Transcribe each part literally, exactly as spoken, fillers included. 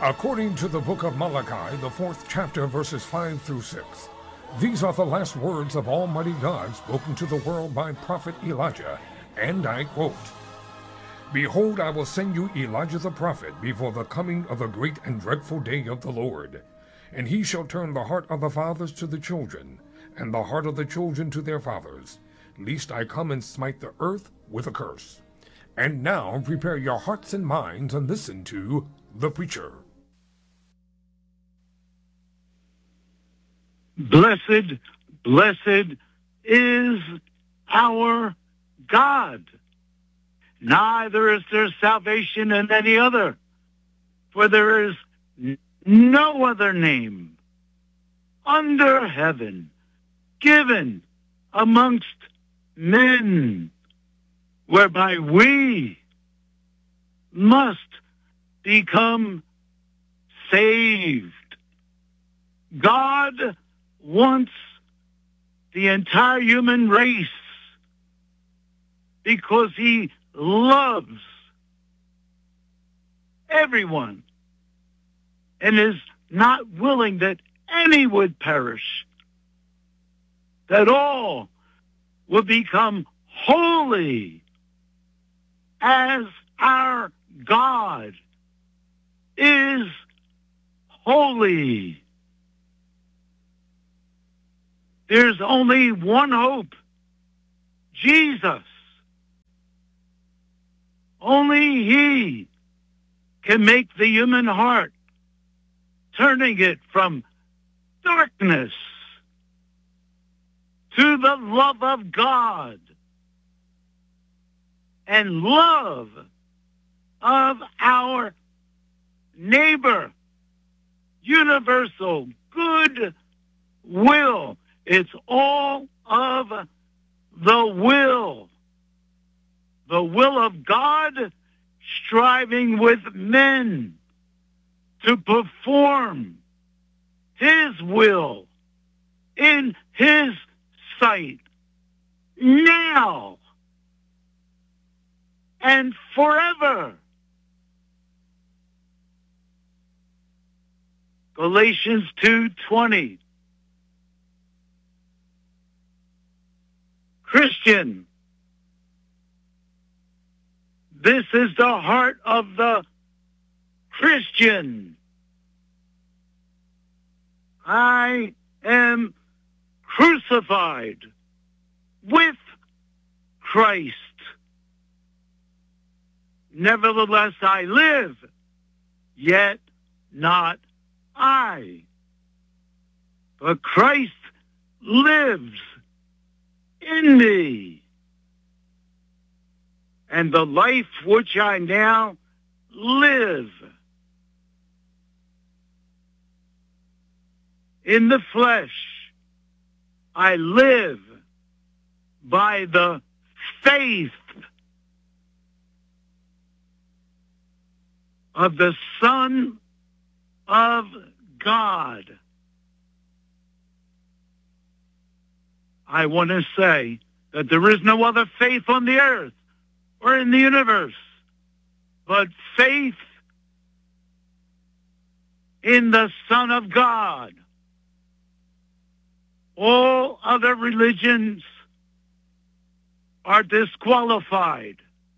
According to the book of Malachi, the fourth chapter, verses five through six, these are the last words of Almighty God spoken to the world by prophet Elijah, and I quote, "Behold, I will send you Elijah the prophet before the coming of the great and dreadful day of the Lord. And he shall turn the heart of the fathers to the children, and the heart of the children to their fathers, lest I come and smite the earth with a curse. And now prepare your hearts and minds and listen to The Preacher." Blessed, blessed is our God. Neither is there salvation in any other, for there is no other name under heaven given amongst men whereby we must become saved. God wants the entire human race because he loves everyone and is not willing that any would perish, that all would become holy as our God is holy. There's only one hope, Jesus. Only he can make the human heart, turning it from darkness to the love of God and love of our neighbor, universal good will. It's all of the will. The will of God striving with men to perform his will in his sight now and forever. Galatians two twenty. Christian, this is the heart of the Christian. I am crucified with Christ. Nevertheless I live, yet not I, but Christ lives in me. And the life which I now live in the flesh, I live by the faith of the Son of God. I want to say that there is no other faith on the earth or in the universe but faith in the Son of God. All other religions are disqualified.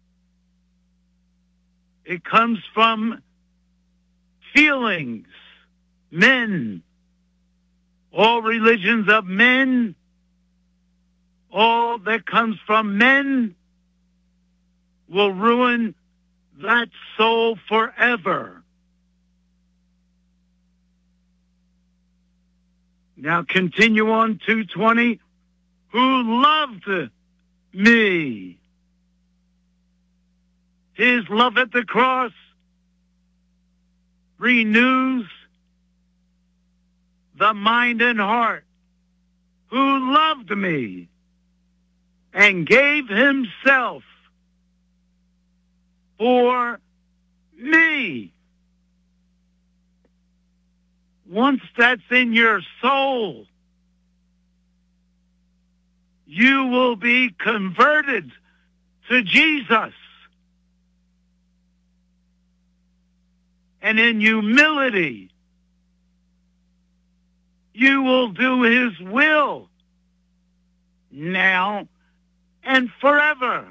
It comes from feelings, men. All religions of men, all that comes from men will ruin that soul forever. Now continue on two twenty. Who loved me. His love at the cross renews the mind and heart. Who loved me and gave himself for me. Once that's in your soul, you will be converted to Jesus. and in humility, you will do his will now and forever.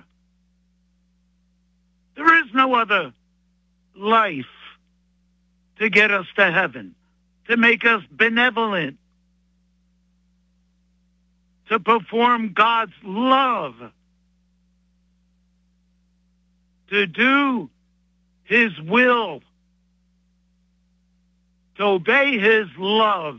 There is no other life to get us to heaven, to make us benevolent, to perform God's love, to do his will, to obey his love,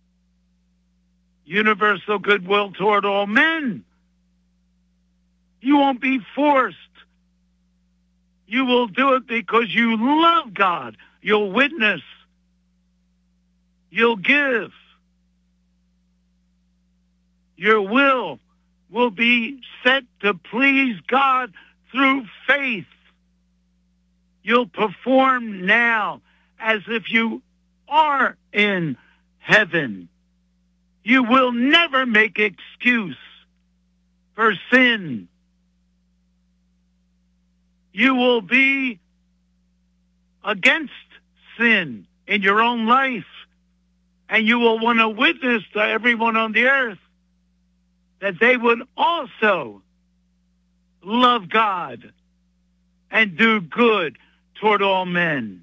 universal goodwill toward all men. You won't be forced. You will do it because you love God. You'll witness. You'll give. Your will will be set to please God through faith. You'll perform now as if you are in heaven. You will never make excuse for sin. You will be against sin in your own life, and you will want to witness to everyone on the earth that they would also love God and do good toward all men.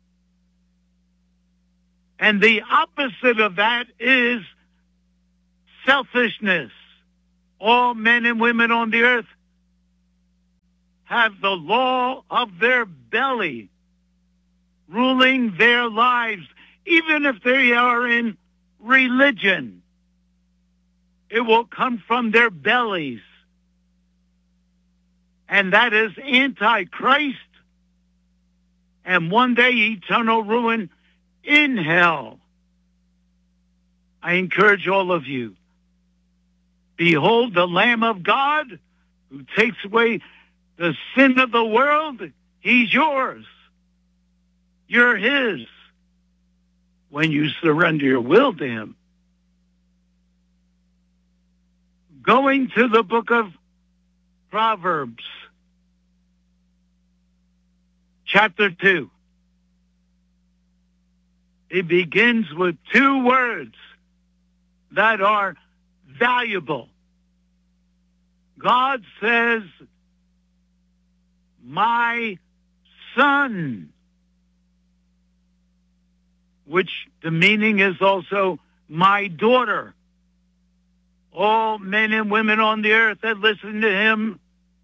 And the opposite of that is selfishness. All men and women on the earth have the law of their belly ruling their lives, even if they are in religion. It will come from their bellies. And that is Antichrist. And one day eternal ruin in hell. I encourage all of you. Behold the Lamb of God who takes away the sin of the world. He's yours. You're his when you surrender your will to him. Going to the book of Proverbs, chapter two. It begins with two words that are valuable. God says, my son, which the meaning is also my daughter. All men and women on the earth that listen to him,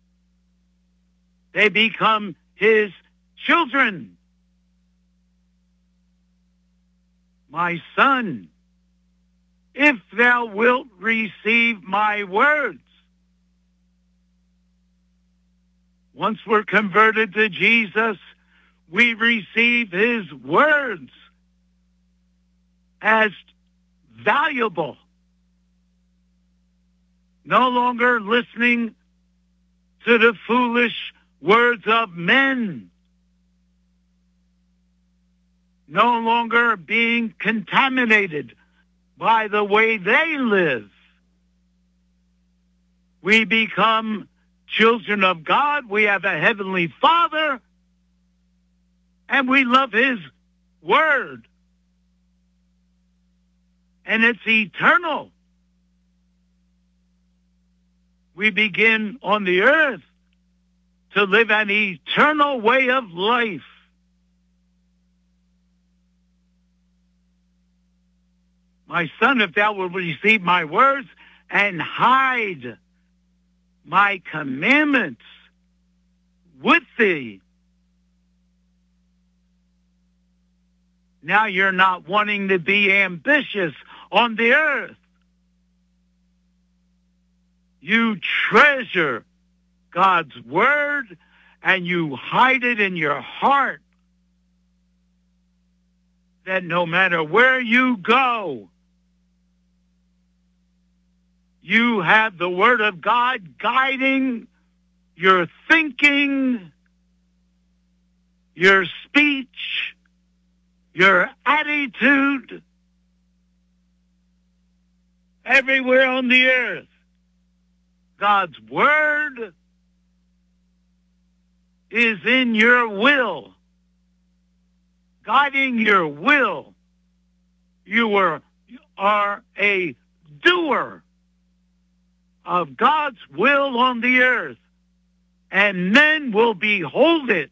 they become his children. My son, if thou wilt receive my words. Once we're converted to Jesus, we receive his words as valuable. No longer listening to the foolish words of men. No longer being contaminated by the way they live. We become children of God. We have a heavenly Father, and we love his word. And it's eternal. We begin on the earth to live an eternal way of life. My son, if thou wilt receive my words and hide my commandments with thee. Now you're not wanting to be ambitious on the earth. You treasure God's word and you hide it in your heart, that no matter where you go, you have the word of God guiding your thinking, your speech, your attitude, everywhere on the earth. God's word is in your will. guiding your will. You are, are a doer of God's will on the earth, and men will behold it.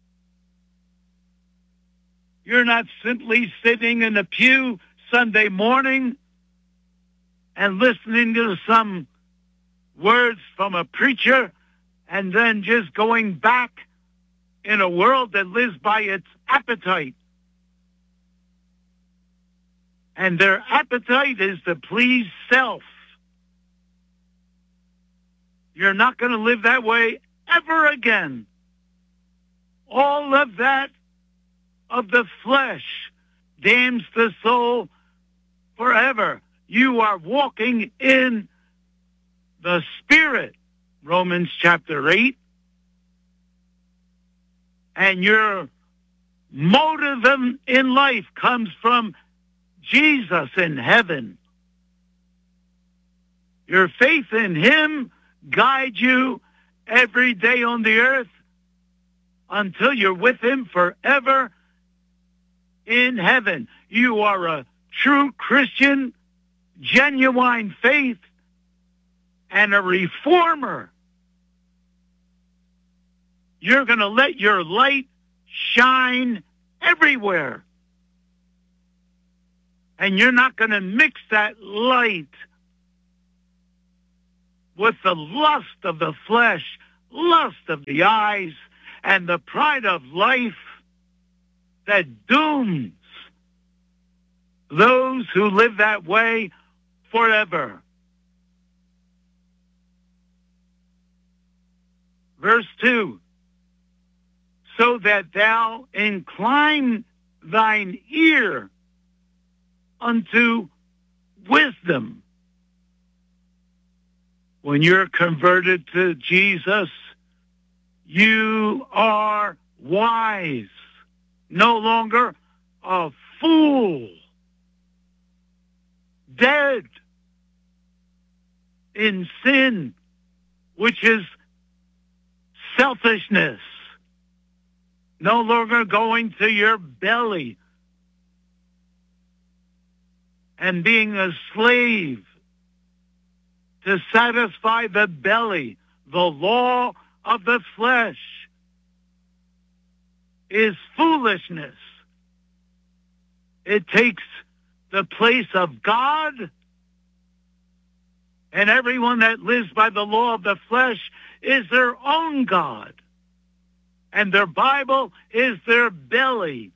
You're not simply sitting in a pew Sunday morning and listening to some words from a preacher and then just going back in a world that lives by its appetite. And their appetite is to please self. You're not going to live that way ever again. All of that of the flesh damns the soul forever. You are walking in the Spirit, Romans chapter eight. And your motive in, in life comes from Jesus in heaven. Your faith in him guides you every day on the earth until you're with him forever in heaven. You are a true Christian, genuine faith, and a reformer. You're going to let your light shine everywhere. And you're not going to mix that light with the lust of the flesh, lust of the eyes, and the pride of life that dooms those who live that way forever. Verse two, so that thou incline thine ear unto wisdom. When you're converted to Jesus, you are wise, no longer a fool, dead in sin, which is selfishness, no longer going to your belly and being a slave to satisfy the belly. The law of the flesh is foolishness. It takes the place of God, and everyone that lives by the law of the flesh is their own God, and their Bible is their belly.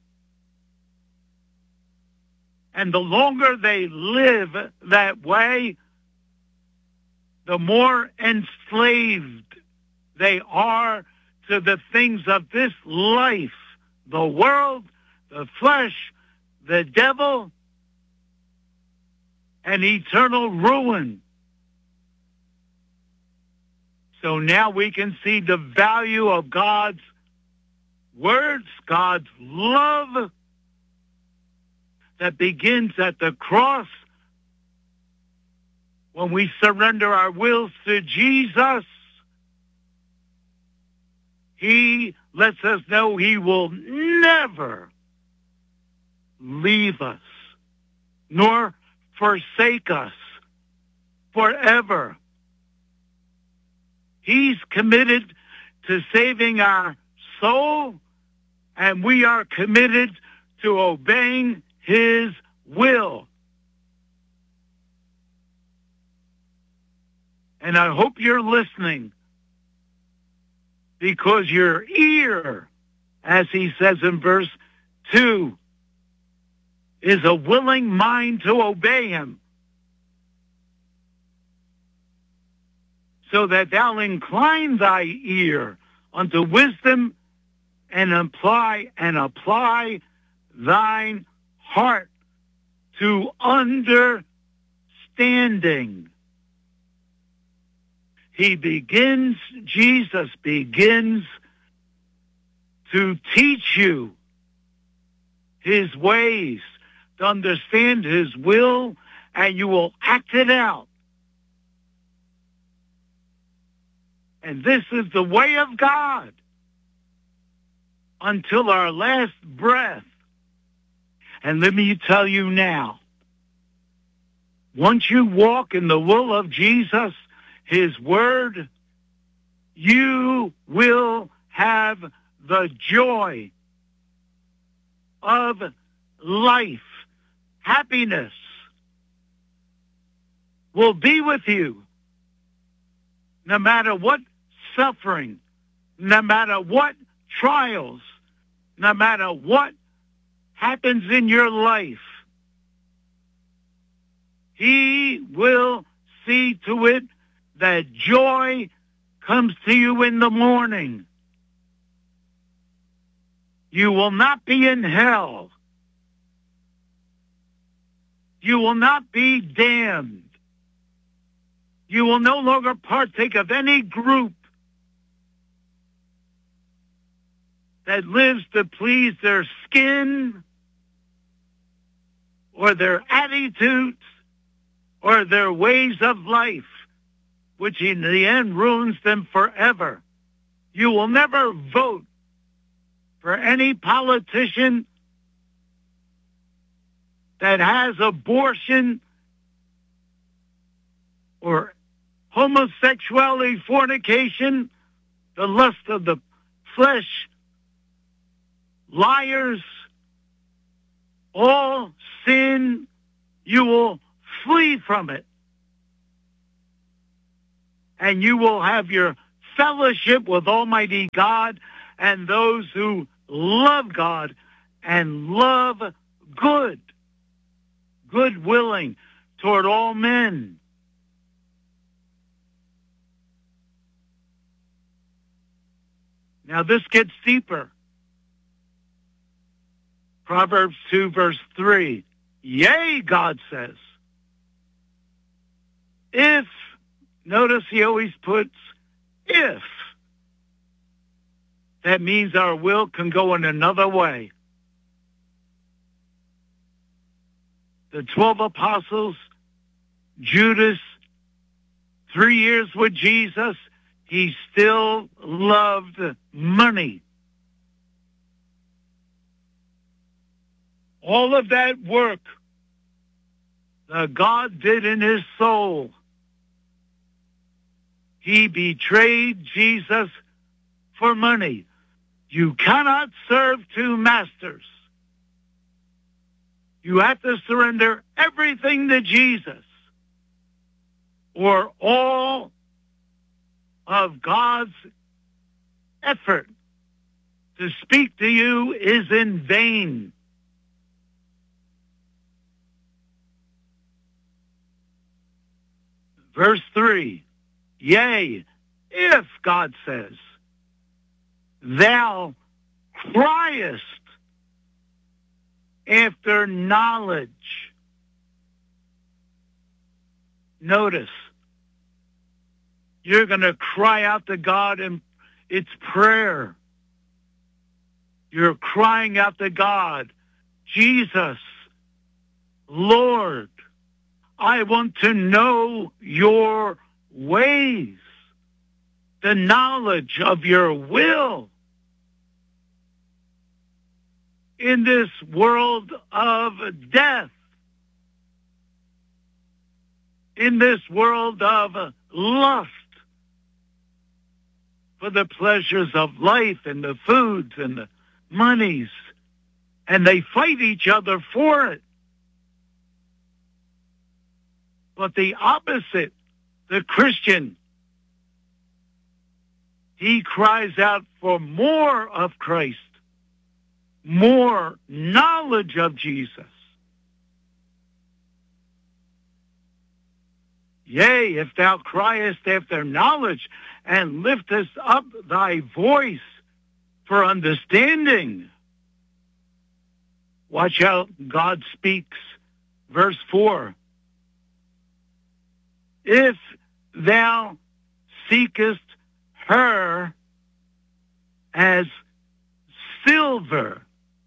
And the longer they live that way, the more enslaved they are to the things of this life, the world, the flesh, the devil, and eternal ruin. So now we can see the value of God's words, God's love that begins at the cross when we surrender our wills to Jesus. He lets us know he will never leave us nor forsake us forever. He's committed to saving our soul, and we are committed to obeying his will. And I hope you're listening, because your ear, as he says in verse two, is a willing mind to obey him, so that thou incline thy ear unto wisdom and apply and apply thine heart to understanding. He begins, Jesus begins to teach you his ways, to understand his will, and you will act it out. And this is the way of God until our last breath. And let me tell you now, once you walk in the will of Jesus, his word, you will have the joy of life. Happiness will be with you no matter what suffering, no matter what trials, no matter what happens in your life. He will see to it that joy comes to you in the morning. You will not be in hell. You will not be damned. You will no longer partake of any group that lives to please their skin or their attitudes or their ways of life, which in the end ruins them forever. You will never vote for any politician that has abortion or homosexuality, fornication, the lust of the flesh, liars, all sin. You will flee from it. And you will have your fellowship with Almighty God and those who love God and love good, good willing toward all men. Now this gets deeper. Proverbs two, verse three. Yea, God says, if, notice he always puts if. That means our will can go in another way. The twelve apostles, Judas, three years with Jesus, he still loved money. All of that work that God did in his soul, he betrayed Jesus for money. You cannot serve two masters. You have to surrender everything to Jesus, or all of God's effort to speak to you is in vain. Verse three, yea, if, God says, thou criest after knowledge. Notice, you're going to cry out to God, and it's prayer. You're crying out to God, Jesus, Lord, I want to know your ways, the knowledge of your will in this world of death, in this world of lust for the pleasures of life and the foods and the monies, and they fight each other for it. But the opposite, the Christian, he cries out for more of Christ, more knowledge of Jesus. Yea, if thou criest after knowledge and liftest up thy voice for understanding. Watch how God speaks. Verse four. If thou seekest her as silver.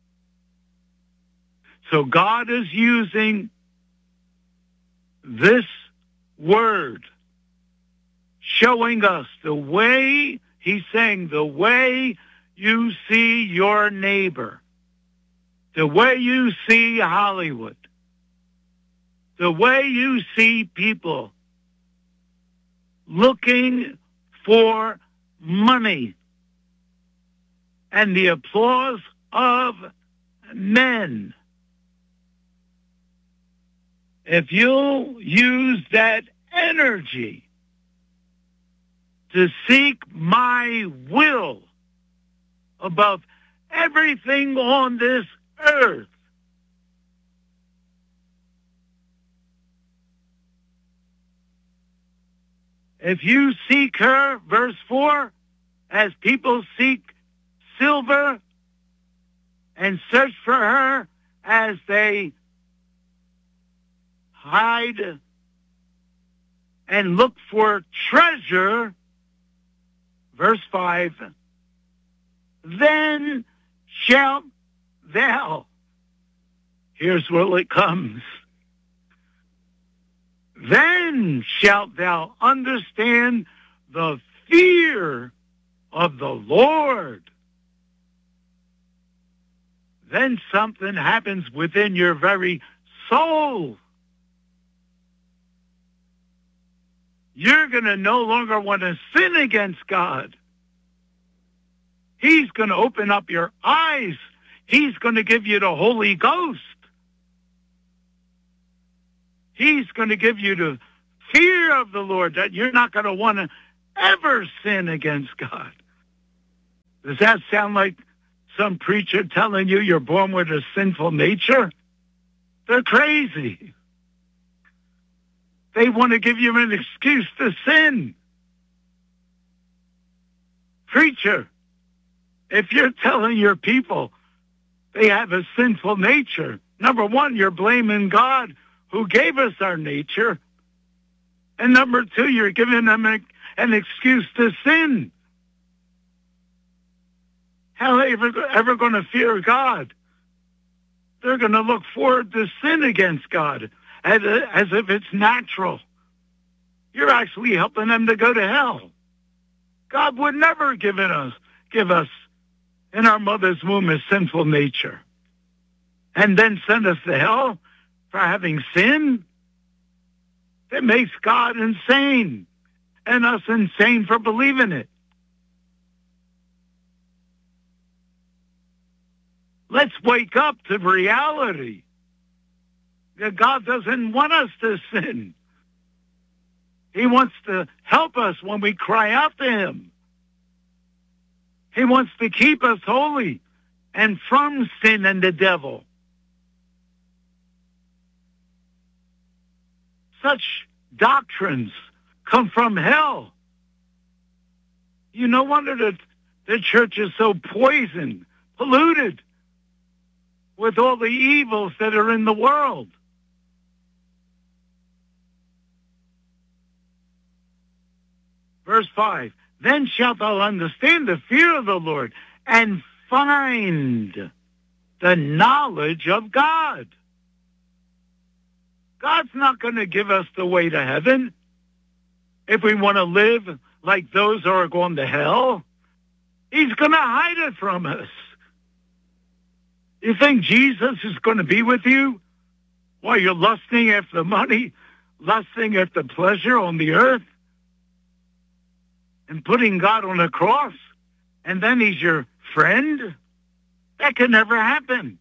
So God is using this word, showing us the way, he's saying the way you see your neighbor. the way you see Hollywood, the way you see people looking for money and the applause of men, if you use that energy to seek my will above everything on this earth, if you seek her, verse four, as people seek silver and search for her as they hide and look for treasure, verse five, then shalt thou, here's where it comes, then shalt thou understand the fear of the Lord. Then something happens within your very soul. You're going to no longer want to sin against God. He's going to open up your eyes. He's going to give you the Holy Ghost. He's going to give you the fear of the Lord, that you're not going to want to ever sin against God. Does that sound like some preacher telling you you're born with a sinful nature? They're crazy. They want to give you an excuse to sin. Preacher, if you're telling your people they have a sinful nature, number one, you're blaming God who gave us our nature. And number two, you're giving them a, an excuse to sin. How are they ever, ever going to fear God? They're going to look forward to sin against God as, as if it's natural. You're actually helping them to go to hell. God would never give us, give us in our mother's womb a sinful nature and then send us to hell for having sin. That makes God insane and us insane for believing it. Let's wake up to reality that God doesn't want us to sin. He wants to help us when we cry out to him. He wants to keep us holy and from sin and the devil. Such doctrines come from hell. You no wonder that the church is so poisoned, polluted with all the evils that are in the world. Verse five, then shalt thou understand the fear of the Lord and find the knowledge of God. God's not going to give us the way to heaven if we want to live like those who are going to hell. He's going to hide it from us. You think Jesus is going to be with you while you're lusting after money, lusting after pleasure on the earth, and putting God on a cross, and then he's your friend? That can never happen.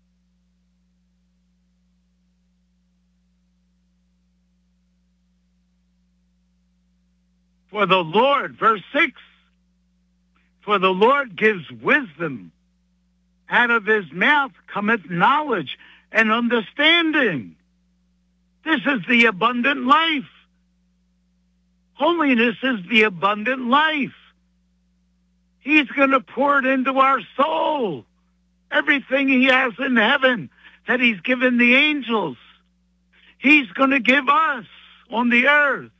For the Lord, verse six, for the Lord gives wisdom. Out of his mouth cometh knowledge and understanding. This is the abundant life. Holiness is the abundant life. He's going to pour it into our soul. Everything he has in heaven that he's given the angels, he's going to give us on the earth.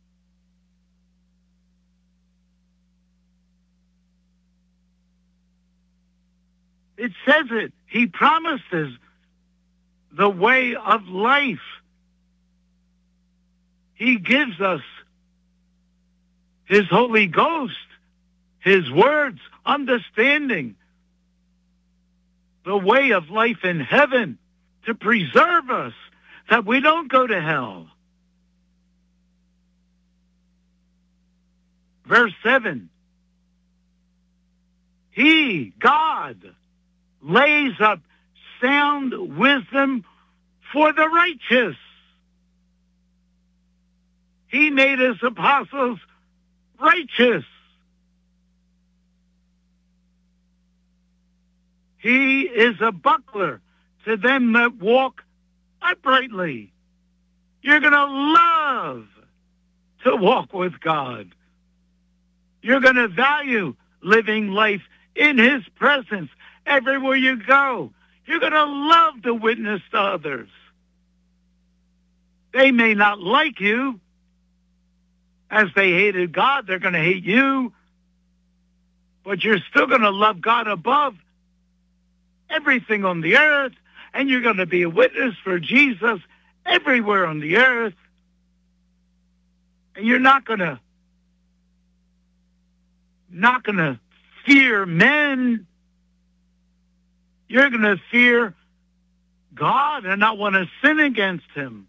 It says it. He promises the way of life. He gives us his Holy Ghost, his words, understanding. the way of life in heaven to preserve us, that we don't go to hell. Verse seven, He, God, lays up sound wisdom for the righteous. He made His apostles righteous. He is a buckler to them that walk uprightly. You're going to love to walk with God. You're going to value living life in His presence everywhere you go. You're going to love to witness to others. They may not like you. As they hated God, they're going to hate you. But you're still going to love God above everything on the earth, and you're going to be a witness for Jesus everywhere on the earth. And you're not going to not going to fear men. You're going to fear God and not want to sin against Him.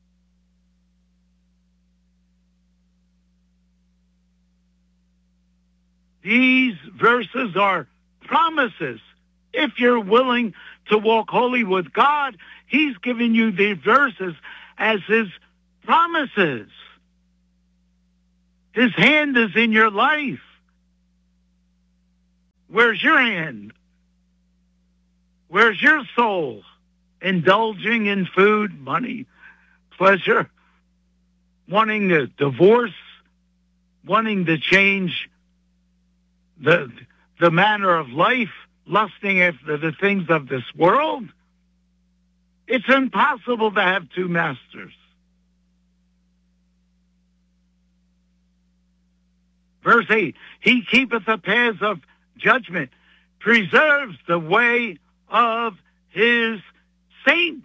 These verses are promises. If you're willing to walk holy with God, He's giving you the verses as His promises. His hand is in your life. Where's your hand? Where's your soul? Indulging in food, money, pleasure, wanting to divorce, wanting to change the the manner of life, lusting after the things of this world. It's impossible to have two masters. Verse eight, He keepeth the paths of judgment, preserves the way of His saints.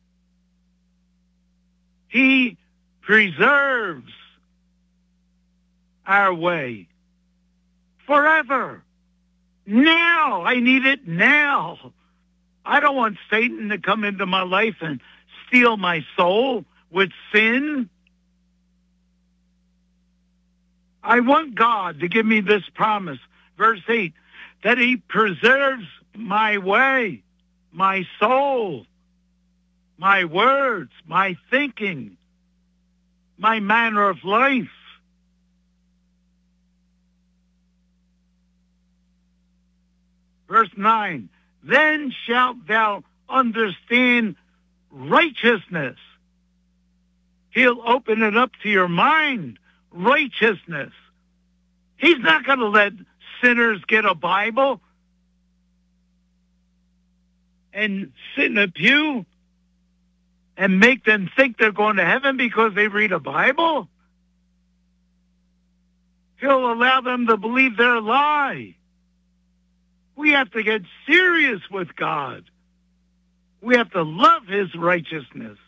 He preserves our way forever. Now. I need it now. I don't want Satan to come into my life and steal my soul with sin. I want God to give me this promise. Verse eight, that He preserves my way, my soul, my words, my thinking, my manner of life. Verse nine, then shalt thou understand righteousness. He'll open it up to your mind, righteousness. He's not going to let sinners get a Bible and sit in a pew and make them think they're going to heaven because they read a Bible. He'll allow them to believe their lie. We have to get serious with God. We have to love His righteousness.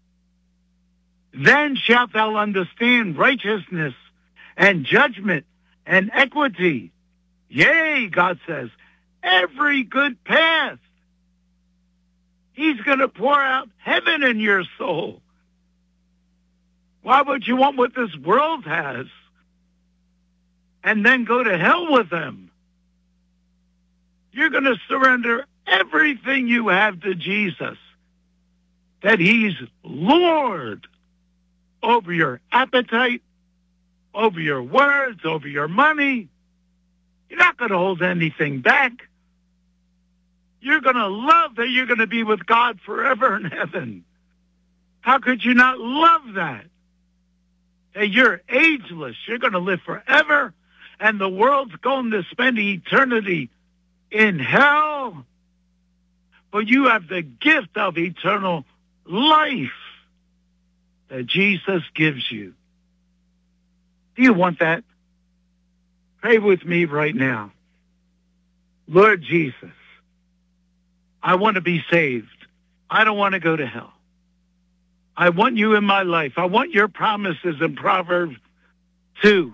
Then shalt thou understand righteousness and judgment and equity. Yea, God says, every good path. He's going to pour out heaven in your soul. Why would you want what this world has and then go to hell with them? You're going to surrender everything you have to Jesus, that He's Lord over your appetite, over your words, over your money. You're not going to hold anything back. You're going to love that you're going to be with God forever in heaven. How could you not love that? That you're ageless. You're going to live forever, and the world's going to spend eternity in hell, but you have the gift of eternal life that Jesus gives you. Do you want that? Pray with me right now. Lord Jesus, I want to be saved. I don't want to go to hell. I want you in my life. I want your promises in Proverbs two.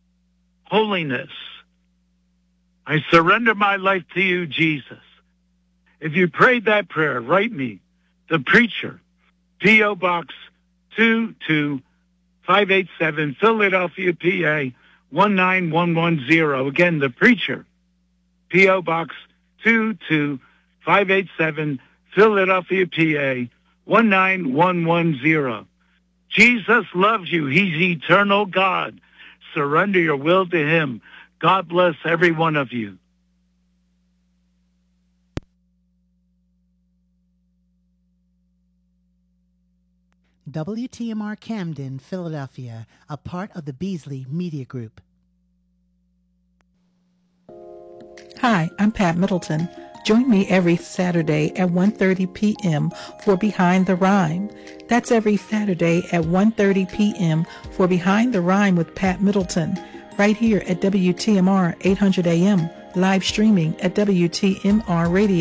Holiness. I surrender my life to you, Jesus. If you prayed that prayer, write me, The Preacher, P O. Box two two five eight seven, Philadelphia, P A one nine one one zero. Again, The Preacher, P O. Box two two five eight seven, Philadelphia, P A one nine one one zero. Jesus loves you. He's eternal God. Surrender your will to him. God bless every one of you. W T M R Camden, Philadelphia, a part of the Beasley Media Group. Hi, I'm Pat Middleton. Join me every Saturday at one thirty p.m. for Behind the Rhyme. That's every Saturday at one thirty p.m. for Behind the Rhyme with Pat Middleton, right here at W T M R eight hundred A M, live streaming at W T M R Radio.